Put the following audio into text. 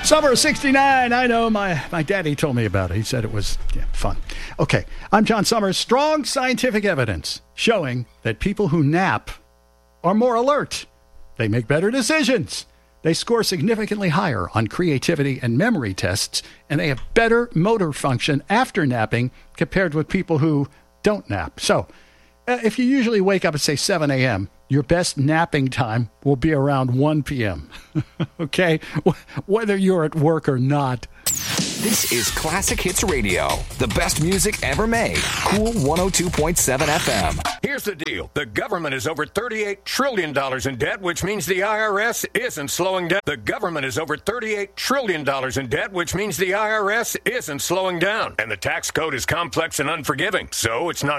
Summer of 69. I know, my daddy told me about it. He said it was fun. Okay, I'm John Summers. Strong scientific evidence showing that people who nap are more alert. They make better decisions. They score significantly higher on creativity and memory tests, and they have better motor function after napping compared with people who don't nap. So, if you usually wake up at, say, 7 a.m., your best napping time will be around 1 p.m. Okay? Whether you're at work or not. This is Classic Hits Radio, the best music ever made. Cool 102.7 FM. Here's the deal. The government is over $38 trillion in debt, which means the IRS isn't slowing down. The government is over $38 trillion in debt, which means the IRS isn't slowing down. And the tax code is complex and unforgiving, so it's not